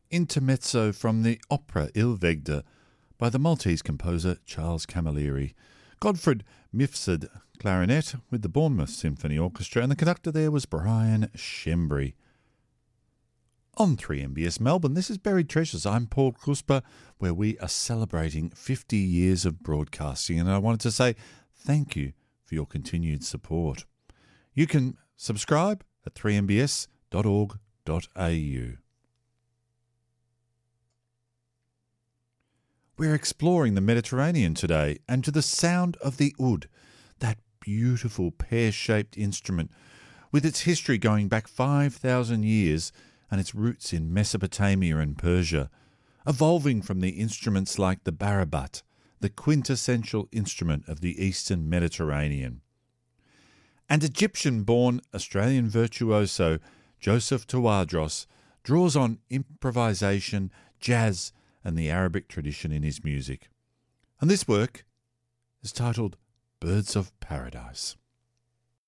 intermezzo from the opera Il Vegda by the Maltese composer Charles Camilleri. Godfred Mifsud clarinet with the Bournemouth Symphony Orchestra, and the conductor there was Brian Schembri. On 3MBS Melbourne, this is Buried Treasures. I'm Paul Kusper, where we are celebrating 50 years of broadcasting, and I wanted to say thank you for your continued support. You can subscribe at 3mbs.org.au. We're exploring the Mediterranean today, and to the sound of the oud, that beautiful pear-shaped instrument with its history going back 5,000 years and its roots in Mesopotamia and Persia, evolving from the instruments like the barabat, the quintessential instrument of the Eastern Mediterranean. And Egyptian-born Australian virtuoso Joseph Tawadros draws on improvisation, jazz, and the Arabic tradition in his music. And this work is titled Birds of Paradise.